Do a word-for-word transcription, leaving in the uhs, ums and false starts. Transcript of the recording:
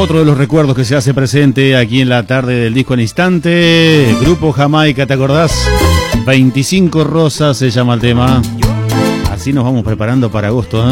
Otro de los recuerdos que se hace presente aquí en la tarde del disco al instante. Grupo Jamaica, ¿te acordás? veinticinco rosas se llama el tema. Así nos vamos preparando para agosto, ¿eh?